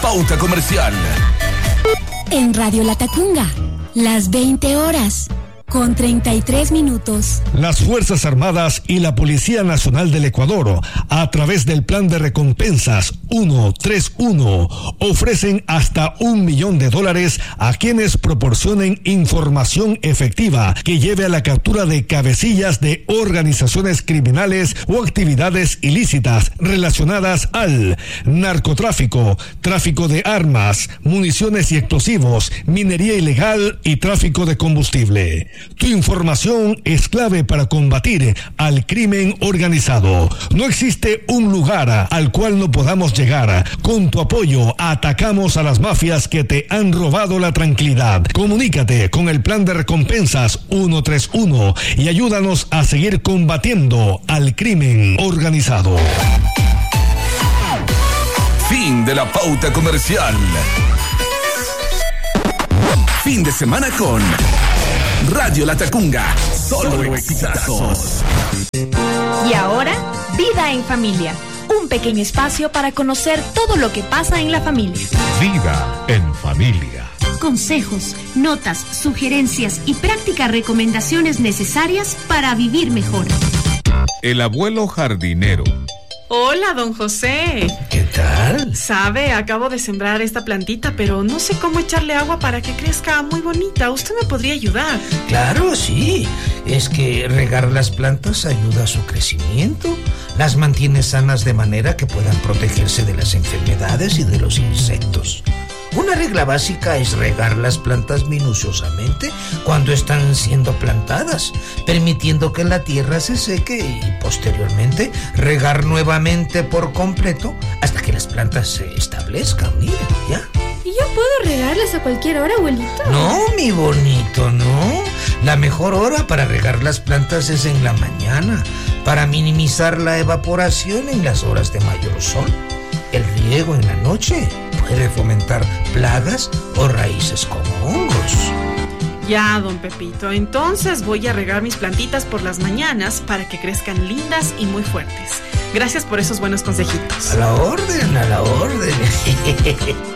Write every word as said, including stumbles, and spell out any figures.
pauta comercial. En Radio Latacunga, las veinte horas. Con treinta y tres minutos. Las Fuerzas Armadas y la Policía Nacional del Ecuador, a través del Plan de Recompensas ciento treinta y uno, ofrecen hasta un millón de dólares a quienes proporcionen información efectiva que lleve a la captura de cabecillas de organizaciones criminales o actividades ilícitas relacionadas al narcotráfico, tráfico de armas, municiones y explosivos, minería ilegal y tráfico de combustible. Tu información es clave para combatir al crimen organizado. No existe un lugar al cual no podamos llegar. Con tu apoyo atacamos a las mafias que te han robado la tranquilidad. Comunícate con el Plan de Recompensas ciento treinta y uno y ayúdanos a seguir combatiendo al crimen organizado. Fin de la pauta comercial. Fin de semana con Radio Latacunga, solo exitazos. Y ahora, Vida en Familia, un pequeño espacio para conocer todo lo que pasa en la familia. Vida en Familia. Consejos, notas, sugerencias y prácticas recomendaciones necesarias para vivir mejor. El abuelo jardinero. Hola, don José. ¿Qué tal? Sabe, acabo de sembrar esta plantita, pero no sé cómo echarle agua para que crezca muy bonita. ¿Usted me podría ayudar? Claro, sí. Es que regar las plantas ayuda a su crecimiento. Las mantiene sanas de manera que puedan protegerse de las enfermedades y de los insectos. Una regla básica es regar las plantas minuciosamente cuando están siendo plantadas, permitiendo que la tierra se seque y posteriormente regar nuevamente por completo hasta que las plantas se establezcan. Mire, ¿ya? ¿Y yo puedo regarlas a cualquier hora, abuelito? No, mi bonito, no. La mejor hora para regar las plantas es en la mañana, para minimizar la evaporación en las horas de mayor sol. El riego en la noche puede fomentar plagas o raíces como hongos. Ya, don Pepito, entonces voy a regar mis plantitas por las mañanas para que crezcan lindas y muy fuertes. Gracias por esos buenos consejitos. A la orden, a la orden.